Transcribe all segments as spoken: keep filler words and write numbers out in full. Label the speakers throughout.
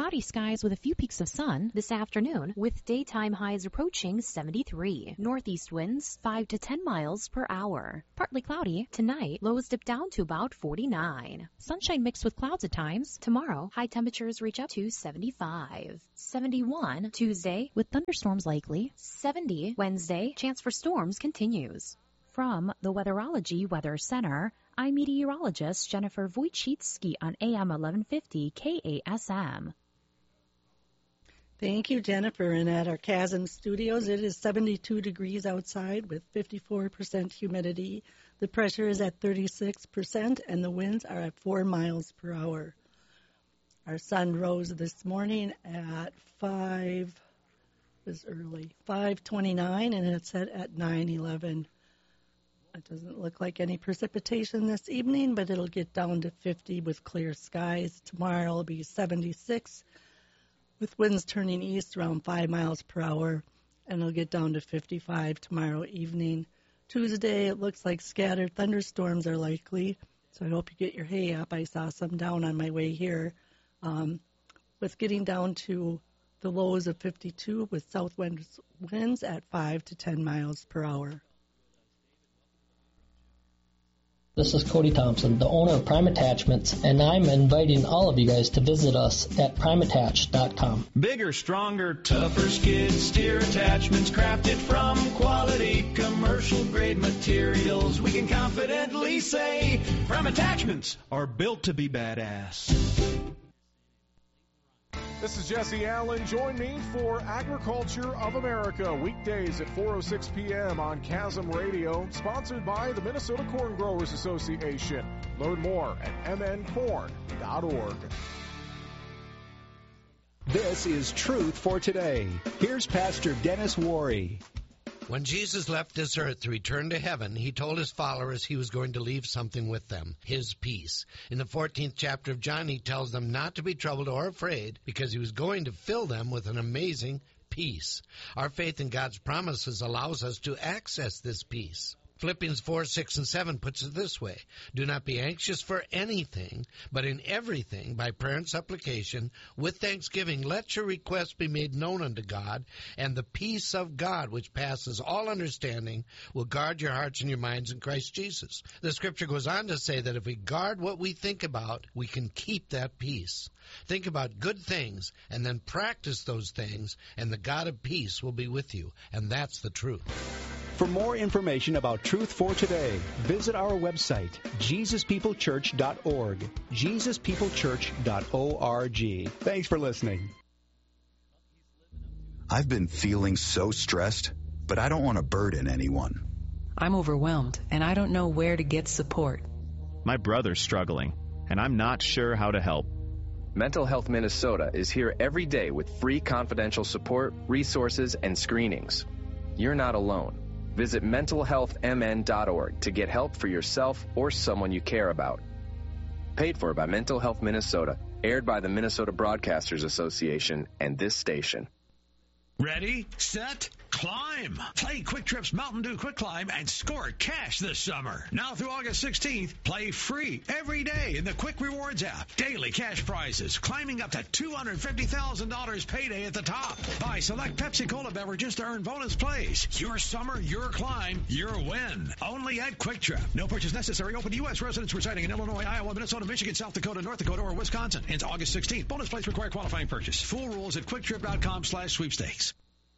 Speaker 1: Cloudy skies with a few peaks of sun this afternoon, with daytime highs approaching seventy-three. Northeast winds five to ten miles per hour. Partly cloudy tonight, lows dip down to about forty-nine. Sunshine mixed with clouds at times. Tomorrow, high temperatures reach up to seventy-five. seventy-one Tuesday with thunderstorms likely. seventy Wednesday, chance for storms continues. From the Weatherology Weather Center, I'm meteorologist Jennifer Wojcicki on A M eleven fifty K A S M.
Speaker 2: Thank you, Jennifer. And at our Chasm studios, it is seventy-two degrees outside with fifty-four percent humidity. The pressure is at thirty-six percent, and the winds are at four miles per hour. Our sun rose this morning at five, it was early, five twenty-nine, and it set at nine eleven. It doesn't look like any precipitation this evening, but it'll get down to fifty with clear skies. Tomorrow will be seventy-six with winds turning east around five miles per hour, and it'll get down to fifty-five tomorrow evening. Tuesday, it looks like scattered thunderstorms are likely, so I hope you get your hay up. I saw some down on my way here. Um, with getting down to the lows of fifty-two with south winds, winds at five to ten miles per hour.
Speaker 3: This is Cody Thompson, the owner of Prime Attachments, and I'm inviting all of you guys to visit us at prime attach dot com.
Speaker 4: Bigger, stronger, tougher skid steer attachments crafted from quality commercial-grade materials. We can confidently say Prime Attachments are built to be badass.
Speaker 5: This is Jesse Allen. Join me for Agriculture of America, weekdays at four oh six p.m. on Chasm Radio, sponsored by the Minnesota Corn Growers Association. Learn more at m n corn dot org.
Speaker 6: This is Truth for Today. Here's Pastor Dennis Worry.
Speaker 7: When Jesus left this earth to return to heaven, he told his followers he was going to leave something with them, his peace. In the fourteenth chapter of John, he tells them not to be troubled or afraid because he was going to fill them with an amazing peace. Our faith in God's promises allows us to access this peace. Philippians four, six, and seven puts it this way: do not be anxious for anything, but in everything, by prayer and supplication, with thanksgiving, let your requests be made known unto God, and the peace of God, which passes all understanding, will guard your hearts and your minds in Christ Jesus. The scripture goes on to say that if we guard what we think about, we can keep that peace. Think about good things, and then practice those things, and the God of peace will be with you, and that's the truth.
Speaker 6: For more information about Truth for Today, visit our website, jesus people church dot org, jesus people church dot org. Thanks for listening.
Speaker 8: I've been feeling so stressed, but I don't want to burden anyone.
Speaker 9: I'm overwhelmed, and I don't know where to get support.
Speaker 10: My brother's struggling, and I'm not sure how to help.
Speaker 11: Mental Health Minnesota is here every day with free confidential support, resources, and screenings. You're not alone. Visit mental health m n dot org to get help for yourself or someone you care about. Paid for by Mental Health Minnesota, aired by the Minnesota Broadcasters Association and this station.
Speaker 12: Ready, set, climb. Play Quick Trip's Mountain Dew Quick Climb and score cash this summer. Now through August sixteenth, play free every day in the Quick Rewards app. Daily cash prizes climbing up to two hundred fifty thousand dollars payday at the top. Buy select Pepsi Cola beverages to earn bonus plays. Your summer, your climb, your win. Only at Quick Trip. No purchase necessary. Open to U S residents residing in Illinois, Iowa, Minnesota, Michigan, South Dakota, North Dakota, or Wisconsin. Ends August sixteenth. Bonus plays require qualifying purchase. Full rules at quick trip dot com slash sweepstakes.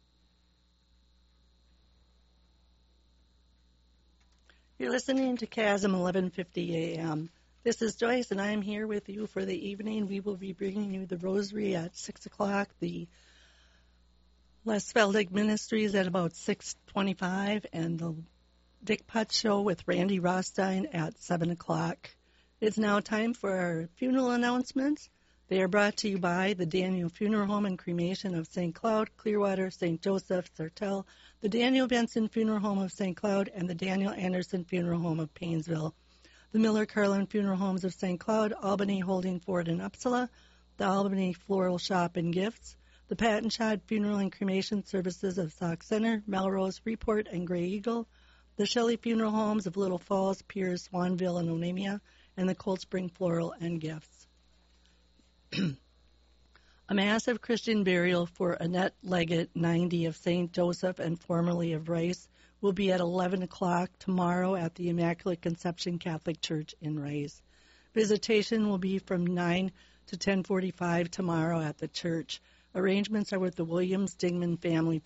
Speaker 2: You're listening to Chasm eleven fifty A M. This is Joyce, and I'm here with you for the evening. We will be bringing you the Rosary at six o'clock, the Les Feldig Ministries at about six twenty-five, and the Dick Putz Show with Randy Rothstein at seven o'clock. It's now time for our funeral announcements. They are brought to you by the Daniel Funeral Home and Cremation of Saint Cloud, Clearwater, Saint Joseph, Sartell, the Daniel Benson Funeral Home of Saint Cloud, and the Daniel Anderson Funeral Home of Painesville. The Miller Carlin Funeral Homes of Saint Cloud, Albany, Holding Ford, and Uppsala, the Albany Floral Shop and Gifts, the Pat Shad Funeral and Cremation Services of Sauk Center, Melrose, Report, and Gray Eagle, the Shelley Funeral Homes of Little Falls, Pierce, Swanville, and Onamia, and the Cold Spring Floral and Gifts. A massive Christian burial for Annette Leggett, ninety, of Saint Joseph and formerly of Rice, will be at eleven o'clock tomorrow at the Immaculate Conception Catholic Church in Rice. Visitation will be from nine to ten forty-five tomorrow at the church. Arrangements are with the Williams Dingman family